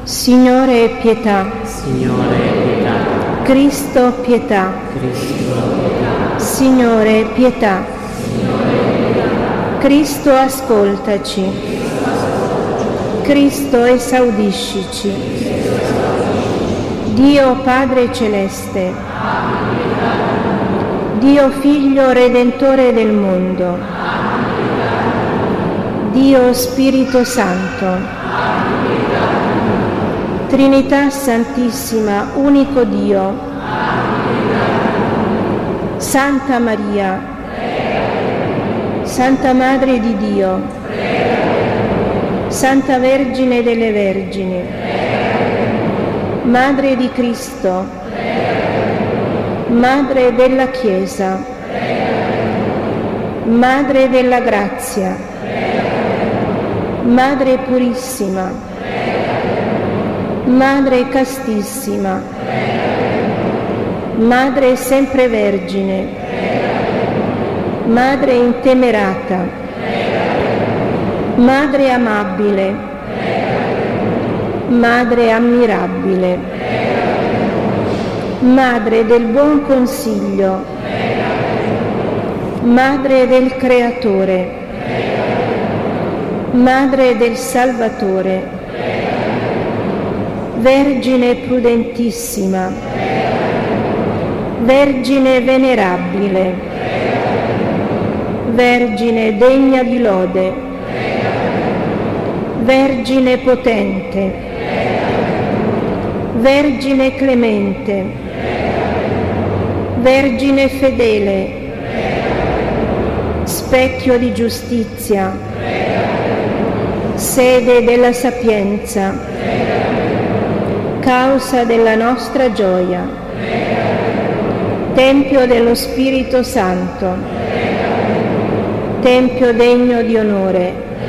Signore, pietà. Signore, pietà. Cristo, pietà. Cristo, pietà. Signore, pietà. Signore, pietà. Cristo, ascoltaci. Cristo, esaudiscici. Dio Padre Celeste, Dio Figlio Redentore del mondo, Dio Spirito Santo, Trinità Santissima, unico Dio, Santa Maria, Santa Madre di Dio, Santa Vergine delle Vergini, Madre di Cristo, Madre della Chiesa, Madre della Grazia, Madre Purissima, Madre Castissima, Madre Sempre Vergine, Madre Intemerata, Madre Amabile, Madre Ammirabile, Madre del Buon Consiglio, Madre del Creatore, Madre del Salvatore, Vergine prudentissima, Vergine venerabile, Vergine degna di lode, Vergine potente, Vergine clemente, Vergine fedele, specchio di giustizia, sede della sapienza, causa della nostra gioia, Tempio dello Spirito Santo, Tempio degno di onore,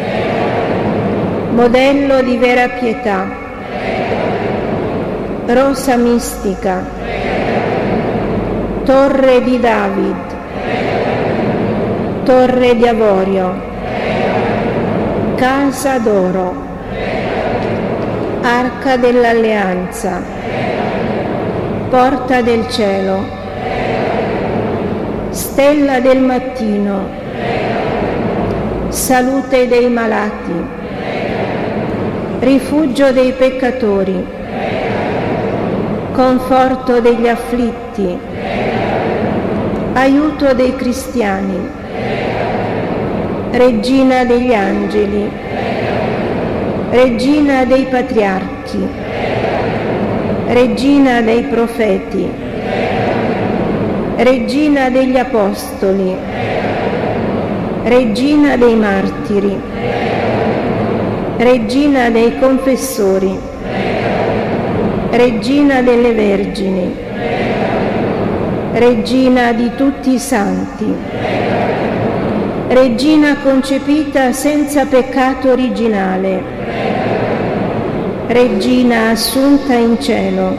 modello di vera pietà, rosa mistica, torre di David, torre di avorio, casa d'oro, arca dell'alleanza, porta del cielo, stella del mattino, salute dei malati, rifugio dei peccatori, conforto degli afflitti, aiuto dei cristiani, regina degli angeli, regina dei patriarchi, regina dei profeti, regina degli apostoli, regina dei martiri, regina dei confessori, regina delle vergini, regina di tutti i santi, regina concepita senza peccato originale, regina assunta in cielo,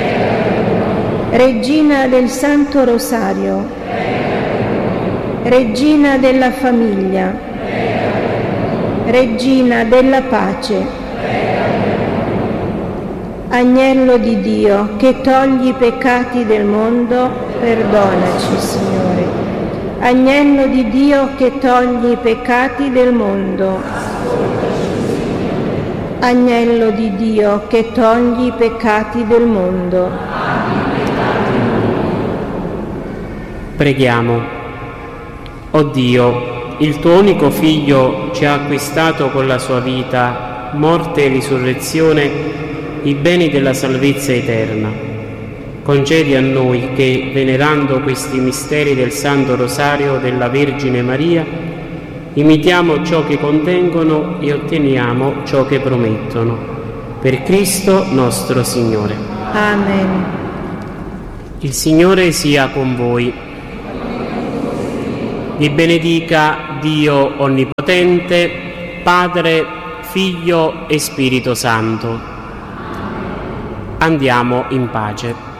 regina del Santo Rosario, regina della famiglia, regina della pace, agnello di Dio che togli i peccati del mondo, perdonaci, Signore. Agnello di Dio che togli i peccati del mondo, Agnello di Dio che togli i peccati del mondo. Preghiamo. O Dio, il tuo unico Figlio ci ha acquistato con la sua vita, morte e risurrezione, i beni della salvezza eterna. Concedi a noi che, venerando questi misteri del Santo Rosario della Vergine Maria, imitiamo ciò che contengono e otteniamo ciò che promettono. Per Cristo nostro Signore. Amen. Il Signore sia con voi. Vi benedica Dio Onnipotente, Padre, Figlio e Spirito Santo. Andiamo in pace.